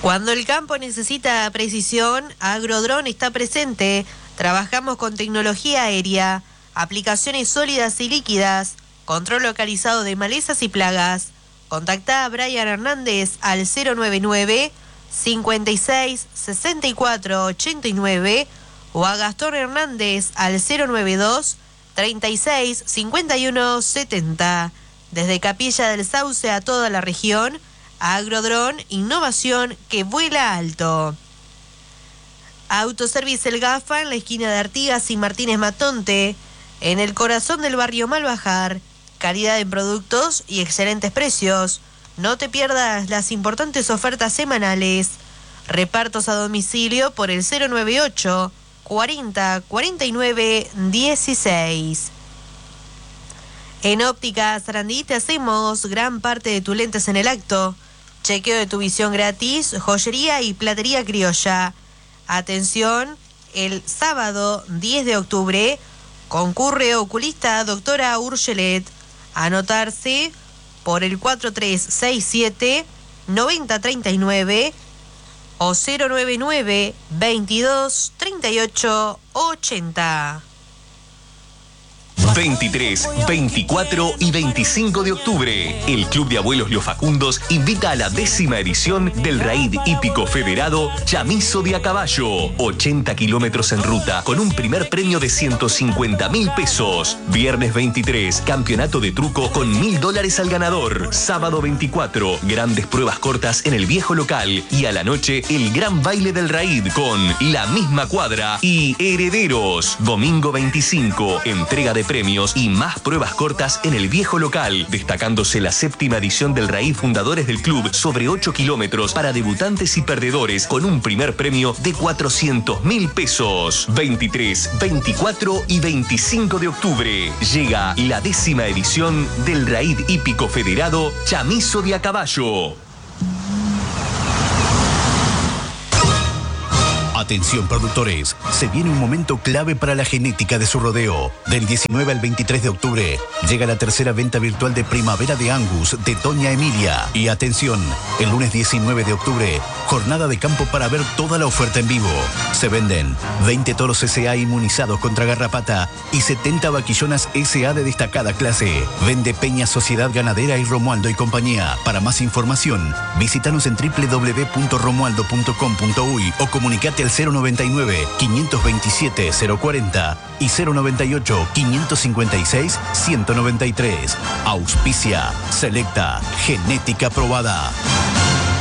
Cuando el campo necesita precisión, Agrodrón está presente. Trabajamos con tecnología aérea, aplicaciones sólidas y líquidas, control localizado de malezas y plagas. Contactá a Brian Hernández al 099 56 64 89 o a Gastón Hernández al 092 36 51 70. Desde Capilla del Sauce a toda la región, Agrodrón, innovación que vuela alto. Autoservice El Gafa en la esquina de Artigas y Martínez Matonte, en el corazón del barrio Malvajar. Calidad en productos y excelentes precios. No te pierdas las importantes ofertas semanales. Repartos a domicilio por el 098 40 49 16. En Óptica Sarandí te hacemos gran parte de tus lentes en el acto. Chequeo de tu visión gratis, joyería y platería criolla. Atención, el sábado 10 de octubre concurre oculista doctora Urgelet. Anotarse por el 4367 9039 o 099 22 38 80. 23, 24 y 25 de octubre, el Club de Abuelos Los Facundos invita a la 10ª edición del Raid Hípico Federado Chamizo de a Caballo. 80 kilómetros en ruta con un primer premio de 150.000 pesos. Viernes 23, campeonato de truco con $1.000 al ganador. Sábado 24, grandes pruebas cortas en el viejo local. Y a la noche, el gran baile del Raid con La Misma Cuadra y Herederos. Domingo 25, entrega de premios y más pruebas cortas en el viejo local, destacándose la 7ª edición del Raid Fundadores del Club sobre 8 kilómetros para debutantes y perdedores con un primer premio de 400.000 pesos. 23, 24 y 25 de octubre llega la 10ª edición del Raid Hípico Federado Chamizo de a Caballo. Atención productores, se viene un momento clave para la genética de su rodeo. Del 19 al 23 de octubre llega la tercera venta virtual de primavera de Angus de Doña Emilia. Y atención, el lunes 19 de octubre, jornada de campo para ver toda la oferta en vivo. Se venden 20 toros SA inmunizados contra garrapata y 70 vaquillonas SA de destacada clase. Vende Peña Sociedad Ganadera y Romualdo y compañía. Para más información, visítanos en www.romualdo.com.uy o comunicate al 099 527 040 y 098 556 193. Auspicia Selecta, genética probada.